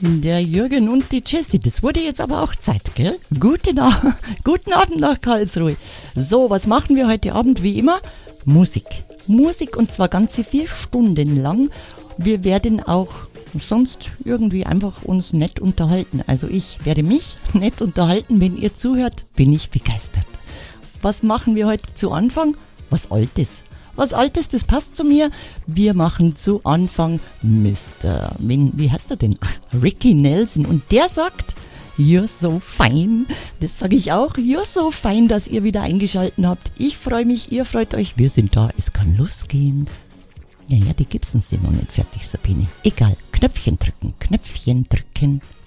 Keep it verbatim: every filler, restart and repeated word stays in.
Der Jürgen und die Jessie, das wurde jetzt aber auch Zeit, gell? Guten, A- Guten Abend nach Karlsruhe. So, was machen wir heute Abend wie immer? Musik. Musik und zwar ganze vier Stunden lang. Wir werden auch sonst irgendwie einfach uns nett unterhalten. Also ich werde mich nett unterhalten. Wenn ihr zuhört, bin ich begeistert. Was machen wir heute zu Anfang? Was Altes. Was Altes, das passt zu mir. Wir machen zu Anfang Mister Wie, wie heißt er denn? Ricky Nelson. Und der sagt, you're so fine. Das sage ich auch. You're so fine, dass ihr wieder eingeschaltet habt. Ich freue mich, ihr freut euch. Wir sind da. Es kann losgehen. Ja, ja, die Gibsons sind noch nicht fertig, Sabine. Egal. Knöpfchen drücken. Knöpfchen drücken.